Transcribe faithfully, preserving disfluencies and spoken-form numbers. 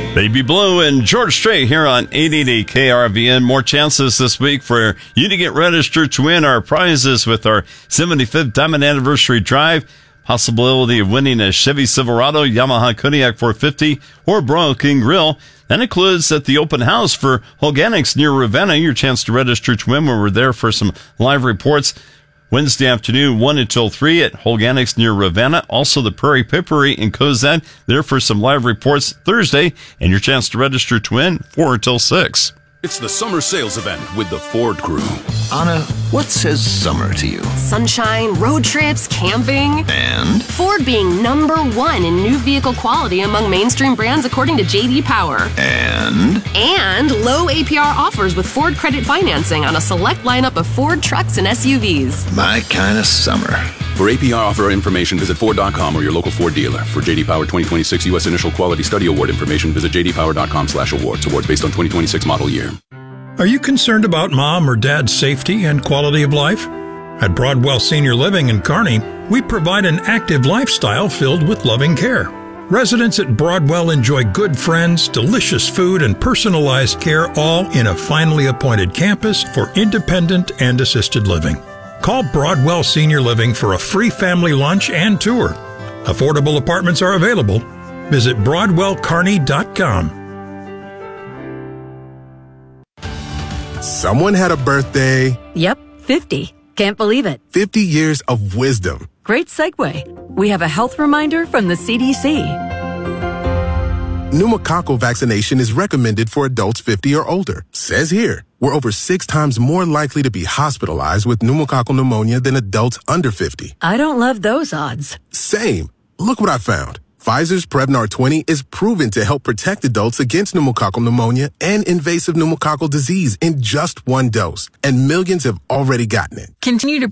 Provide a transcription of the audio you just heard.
Baby Blue and George Strait here on eight eighty K R V N. More chances this week for you to get registered to win our prizes with our seventy-fifth Diamond Anniversary Drive. Possibility of winning a Chevy Silverado, Yamaha Kodiak four fifty, or Broil King Grill. That includes at the open house for Holganics near Ravenna. Your chance to register to win when we're there for some live reports. Wednesday afternoon, one until three at Holganics near Ravenna. Also, the Prairie Pippery in Cozad, there for some live reports Thursday. And your chance to register to win, four until six. It's the summer sales event with the Ford Crew. Anna, what says summer to you? Sunshine, road trips, camping. And? Ford being number one in new vehicle quality among mainstream brands according to J D Power. And? And low A P R offers with Ford credit financing on a select lineup of Ford trucks and S U Vs. My kind of summer. For A P R offer information, visit Ford dot com or your local Ford dealer. For J D Power twenty twenty-six U S Initial Quality Study Award information, visit J D Power dot com slash awards. Awards based on twenty twenty-six model year. Are you concerned about mom or dad's safety and quality of life? At Broadwell Senior Living in Kearney, we provide an active lifestyle filled with loving care. Residents at Broadwell enjoy good friends, delicious food, and personalized care, all in a finely appointed campus for independent and assisted living. Call Broadwell Senior Living for a free family lunch and tour. Affordable apartments are available. Visit broadwell kearney dot com. Someone had a birthday. Yep, fifty. Can't believe it. fifty years of wisdom. Great segue. We have a health reminder from the C D C. Pneumococcal vaccination is recommended for adults fifty or older. Says here, we're over six times more likely to be hospitalized with pneumococcal pneumonia than adults under fifty. I don't love those odds. Same. Look what I found. Pfizer's Prevnar twenty is proven to help protect adults against pneumococcal pneumonia and invasive pneumococcal disease in just one dose. And millions have already gotten it. Continue to